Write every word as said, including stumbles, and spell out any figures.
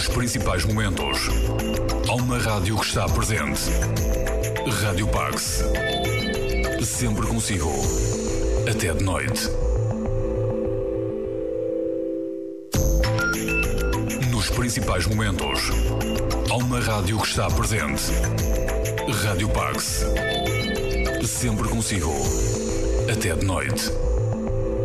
Nos principais momentos, há uma rádio que está presente. Rádio Pax. Sempre consigo. Até de noite. Nos principais momentos, há uma rádio que está presente. Rádio Pax. Sempre consigo. Até de noite.